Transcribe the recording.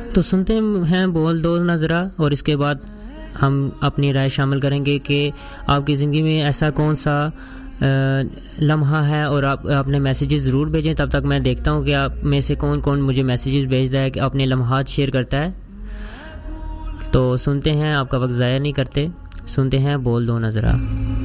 तो सुनते हैं बोल दो नज़रा, और इसके बाद हम अपनी राय शामिल करेंगे कि आपकी ज़िंदगी में ऐसा कौन सा लम्हा है, और आप अपने मैसेजेस ज़रूर भेजें। तब तक मैं देखता हूँ कि आप में से कौन कौन मुझे मैसेजेस भेजता है, कि अपने लम्हात शेयर करता है। तो सुनते हैं, आपका वक्त ज़ाया नहीं करते, सुनते हैं बोल दो नज़रा।